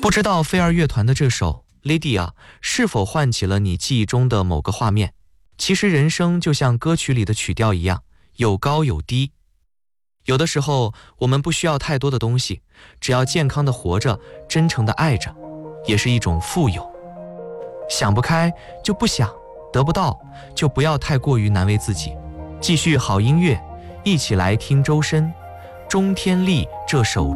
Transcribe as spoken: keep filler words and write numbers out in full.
不知道飞儿乐团的这首 Lady 啊，是否唤起了你记忆中的某个画面？其实人生就像歌曲里的曲调一样，有高有低。有的时候我们不需要太多的东西，只要健康的活着，真诚的爱着，也是一种富有。想不开就不想，得不到就不要太过于难为自己。继续好音乐，一起来听周深《中天丽》这首。